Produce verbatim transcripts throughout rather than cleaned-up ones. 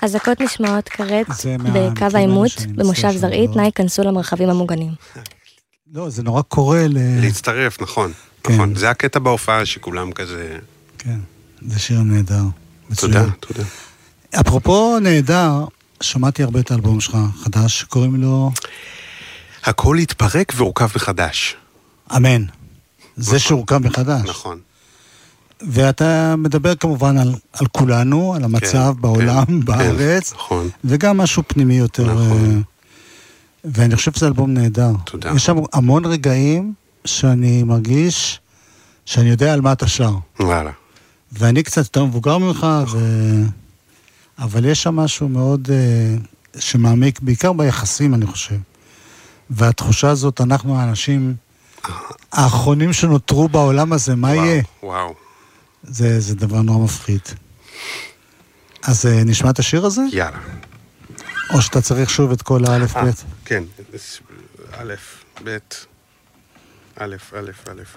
אזעקות נשמעות כרת זה מה- בקו מהמקרים העימות, שאני במושב מצטער זרעית, שלא. נא ייכנסו למרחבים המוגנים. לא, זה נורא קורה ל... להצטרף, נכון. כן. נכון. זה הקטע בהופעה שכולם כזה... כן, זה שיר נהדר. תודה, מצוין. תודה. אפרופו נהדר, שמעתי הרבה את האלבום שלך, חדש, שקוראים לו הכל התפרק והורכב מחדש. אמן. זה שהורכב מחדש. נכון. ואתה מדבר כמובן על, על כולנו, על המצב כן, בעולם, כן, בארץ, כן, נכון. וגם משהו פנימי יותר. נכון. אה, ואני חושב שזה אלבום נהדר. תודה. יש שם המון רגעים שאני מרגיש שאני יודע על מה אתה שר. וואלה. ואני קצת יותר מבוגר ממך, ו... אבל יש שם משהו מאוד uh, שמעמיק, בעיקר ביחסים, אני חושב. והתחושה הזאת, אנחנו האנשים האחרונים שנותרו בעולם הזה, מה וואו, יהיה? וואו. זה, זה דבר נורא מפחיד. אז uh, נשמע את השיר הזה? יאללה. או שאתה צריך שוב את כל האלף אה, בית? כן. א', ב', א', א', א', א', א'.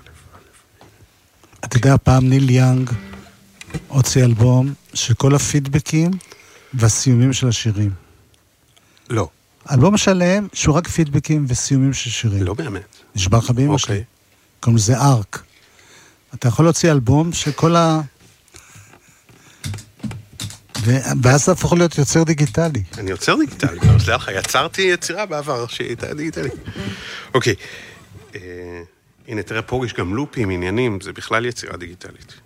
אתה יודע, פעם ניל יאנג הוציא אלבום של כל הפידבקים והסיומים של השירים. לא. אלבום שלם שהוא רק פידבקים וסיומים של שירים. לא באמת. נשבר לך באמא אוקיי. שלי. קוראים לזה ארק. אתה יכול להוציא אלבום שכל ה... ואז זה הפוך להיות יוצר דיגיטלי. אני יוצר דיגיטלי, לא סליחה לך, יצרתי יצירה בעבר שהייתה דיגיטלי. אוקיי. אה, הנה, תראה, פה יש גם לופים, עניינים, זה בכלל יצירה דיגיטלית.